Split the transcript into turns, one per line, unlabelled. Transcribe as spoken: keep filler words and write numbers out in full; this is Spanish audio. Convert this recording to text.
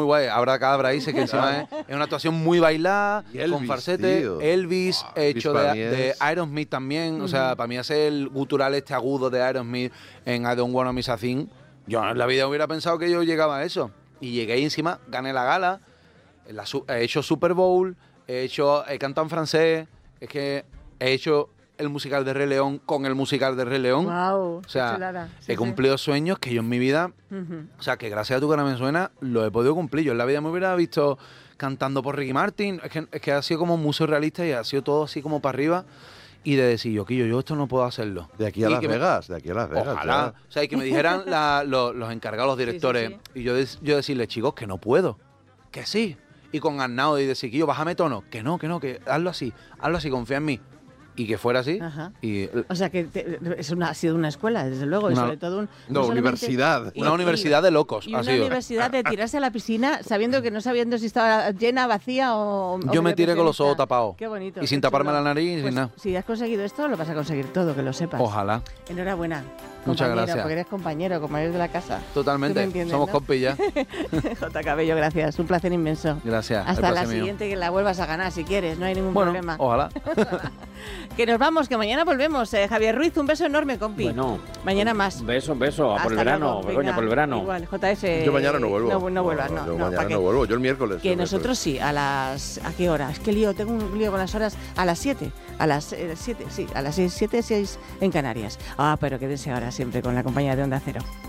guay. Abra Cadabra dice que encima es, es una actuación muy bailada,
Elvis,
con falsete.
tío.
Elvis,
Ah,
hecho
Elvis
de,
para mí
de
es-
Aerosmith también.
Mm.
O sea, para mí hace el gutural este agudo de Aerosmith en I Don't Wanna Miss a Thing. Yo en la vida hubiera pensado que yo llegaba a eso. Y llegué y encima gané la gala. La su- he hecho Super Bowl, he hecho, he cantado en francés. Es que he hecho el musical de Rey León con el musical de Rey León.
Wow,
O sea,
qué chulada. Sí,
he
sí.
cumplido sueños que yo en mi vida,
Ujú.
o sea, que gracias a tu cara me suena, lo he podido cumplir. Yo en la vida me hubiera visto cantando por Ricky Martin. Es que, es que ha sido como muy surrealista y ha sido todo así como para arriba. Y de decir, yo, Quillo, yo esto no puedo hacerlo.
De aquí a
Y
Las
que me-
Vegas, de aquí a Las Vegas.
Ojalá. O sea, y que me dijeran la- lo- los encargados, los directores,
sí,
y yo, des- yo decirles, chicos, que no puedo. Que sí. Y con Arnau y decir, Quillo, bájame tono. Que no, que no, que hazlo así. Hazlo así, confía en mí. Y que fuera así.
Ajá.
Y
O sea que te- es una, ha sido una escuela, desde luego, y
Una-
sobre todo un...
No,
solamente-
universidad.
y-
una
y-
universidad de locos
Y
ha
una
sido.
universidad de tirarse a la piscina sabiendo que no sabiendo si estaba llena, vacía o... o
Yo me tiré con los ojos
recepcionista.
tapados.
Qué bonito.
Y sin
qué
taparme
chulo.
la nariz y sin
Pues,
nada.
Si has conseguido esto, lo vas a conseguir todo, que lo sepas.
Ojalá.
Enhorabuena.
Muchas
compañero,
gracias.
Porque eres compañero, compañero de la casa. Tú
Totalmente.
me entiendes,
Somos
¿no?
compis ya.
J. Cabello, gracias. Un placer inmenso.
Gracias. el
Hasta la
placer mío.
siguiente que la vuelvas a ganar si quieres, no hay ningún
Bueno,
problema.
ojalá.
Que nos vamos, que mañana volvemos. Eh, Javier Ruiz, un beso enorme, compi.
Bueno,
Mañana más.
un beso, un beso. A por el
Hasta
verano,
luego.
Begoña,
Venga,
por el verano.
Igual, J F.
Yo mañana no vuelvo.
No, no vuelvas, no.
Yo
no,
mañana
¿para qué?
no vuelvo, yo el miércoles.
Que
el miércoles.
nosotros sí, a las... ¿A qué hora? Es que lío, tengo un lío con las horas. A las siete. A las eh, siete, sí. A las siete, seis en Canarias. Ah, pero quédese ahora siempre con la compañía de Onda Cero.